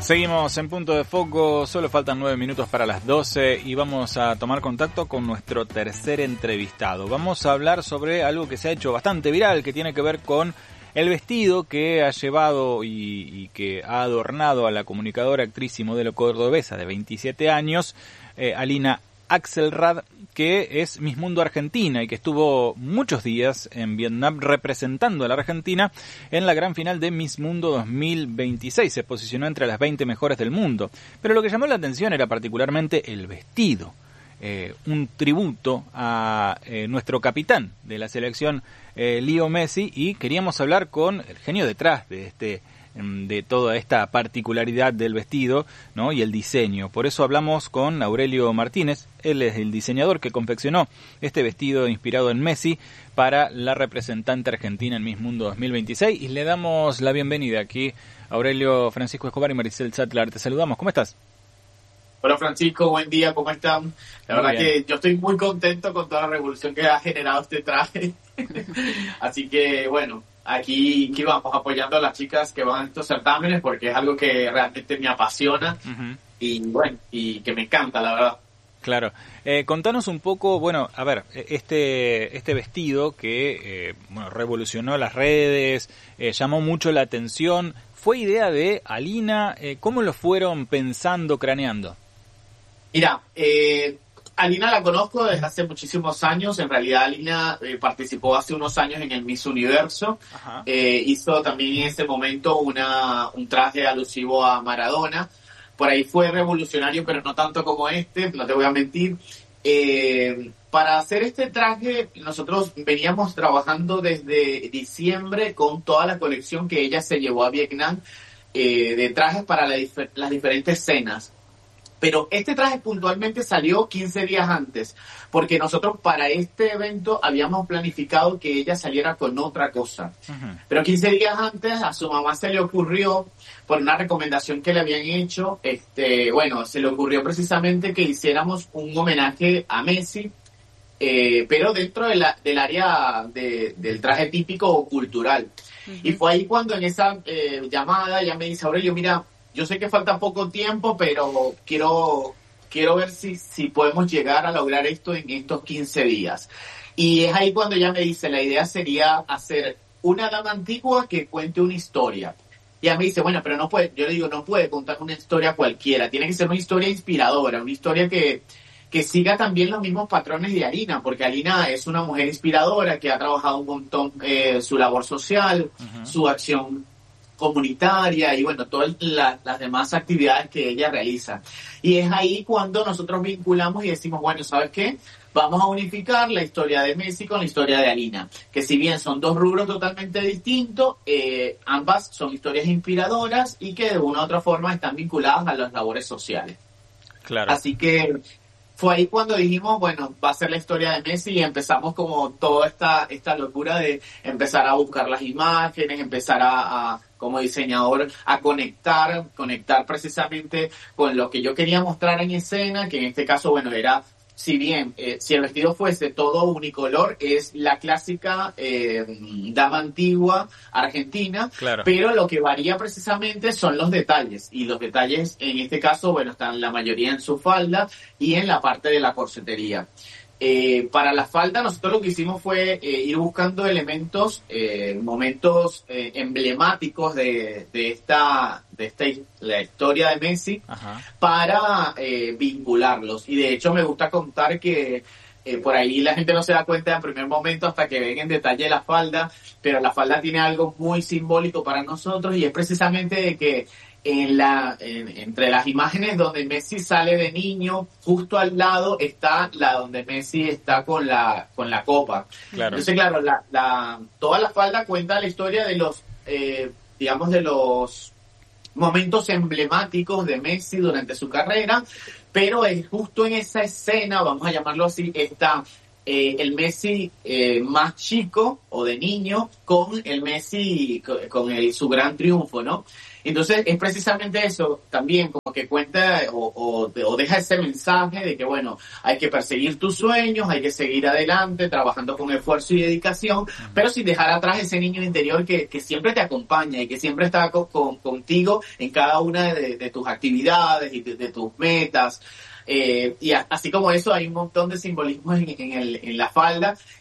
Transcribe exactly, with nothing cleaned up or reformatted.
Seguimos en Punto de Foco, solo faltan nueve minutos para las doce y vamos a tomar contacto con nuestro tercer entrevistado. Vamos a hablar sobre algo que se ha hecho bastante viral, que tiene que ver con el vestido que ha llevado y, y que ha adornado a la comunicadora, actriz y modelo cordobesa de veintisiete años, eh, Alina Axelrad, que es Miss Mundo Argentina y que estuvo muchos días en Vietnam representando a la Argentina en la gran final de Miss Mundo dos mil veintiséis. Se posicionó entre las veinte mejores del mundo. Pero lo que llamó la atención era particularmente el vestido. Eh, un tributo a eh, nuestro capitán de la selección, eh, Leo Messi, y queríamos hablar con el genio detrás de este de toda esta particularidad del vestido, ¿no? Y el diseño. Por eso hablamos con Aurelio Martínez. Él es el diseñador que confeccionó este vestido inspirado en Messi para la representante argentina en Miss Mundo dos mil veintiséis, y le damos la bienvenida aquí Aurelio, Francisco Escobar y Maricel Sattler. Te saludamos. ¿Cómo estás? Hola Francisco, buen día, ¿cómo están? La Muy verdad bien. que yo estoy muy contento con toda la revolución que ha generado este traje. Así que bueno, aquí, aquí vamos apoyando a las chicas que van a estos certámenes porque es algo que realmente me apasiona. Uh-huh. y bueno, y que me encanta, la verdad. Claro. Eh, contanos un poco, bueno, a ver, este este vestido que eh, bueno, revolucionó las redes, eh, llamó mucho la atención, ¿fue idea de Alina? Eh, ¿Cómo lo fueron pensando, craneando? Mira, eh, Alina la conozco desde hace muchísimos años. En realidad Alina eh, participó hace unos años en el Miss Universo. Eh, hizo también en ese momento una un traje alusivo a Maradona. Por ahí fue revolucionario, pero no tanto como este, no te voy a mentir. Eh, para hacer este traje, nosotros veníamos trabajando desde diciembre con toda la colección que ella se llevó a Vietnam, eh, de trajes para la dif- las diferentes cenas. Pero este traje puntualmente salió quince días antes, porque nosotros para este evento habíamos planificado que ella saliera con otra cosa. Uh-huh. Pero quince días antes a su mamá se le ocurrió, por una recomendación que le habían hecho, este, bueno, se le ocurrió precisamente que hiciéramos un homenaje a Messi, eh, pero dentro de la, del área de, del traje típico o cultural. Uh-huh. Y fue ahí cuando en esa eh, llamada ella me dice, Aurelio, mira, yo sé que falta poco tiempo, pero quiero quiero ver si, si podemos llegar a lograr esto en estos quince días. Y es ahí cuando ella me dice, la idea sería hacer una dama antigua que cuente una historia. Y ella me dice, bueno, pero no puede, yo le digo, no puede contar una historia cualquiera, tiene que ser una historia inspiradora, una historia que, que siga también los mismos patrones de Alina, porque Alina es una mujer inspiradora que ha trabajado un montón eh, su labor social, uh-huh. su acción comunitaria y bueno, todas la, las demás actividades que ella realiza. Y es ahí cuando nosotros vinculamos y decimos, bueno, ¿sabes qué? Vamos a unificar la historia de Messi con la historia de Alina, que si bien son dos rubros totalmente distintos, eh, ambas son historias inspiradoras y que de una u otra forma están vinculadas a las labores sociales. Claro. Así que fue ahí cuando dijimos, bueno, va a ser la historia de Messi y empezamos como toda esta esta locura de empezar a buscar las imágenes, empezar a, a como diseñador a conectar, conectar precisamente con lo que yo quería mostrar en escena, que en este caso, bueno, era, si bien, eh, si el vestido fuese todo unicolor, es la clásica eh, dama antigua argentina, claro. Pero lo que varía precisamente son los detalles, y los detalles en este caso, bueno, están la mayoría en su falda y en la parte de la corsetería. Eh, para la falda nosotros lo que hicimos fue eh, ir buscando elementos, eh, momentos eh, emblemáticos de, de esta de esta la historia de Messi. Ajá. Para eh, vincularlos, y de hecho me gusta contar que eh, por ahí la gente no se da cuenta en primer momento hasta que ven en detalle la falda, pero la falda tiene algo muy simbólico para nosotros y es precisamente de que en la en, entre las imágenes donde Messi sale de niño, justo al lado está la donde Messi está con la con la copa. Claro. Entonces, claro, la, la toda la falda cuenta la historia de los eh, digamos de los momentos emblemáticos de Messi durante su carrera, pero es justo en esa escena, vamos a llamarlo así, está eh, el Messi eh, más chico o de niño con el Messi con, con el, su gran triunfo, ¿no? Entonces es precisamente eso también, como que cuenta o, o, o deja ese mensaje de que bueno, hay que perseguir tus sueños, hay que seguir adelante, trabajando con esfuerzo y dedicación, pero sin dejar atrás ese niño interior que, que siempre te acompaña y que siempre está con, con, contigo en cada una de, de tus actividades y de, de tus metas. Eh, y a, así como eso hay un montón de simbolismos en, en, el, en la falda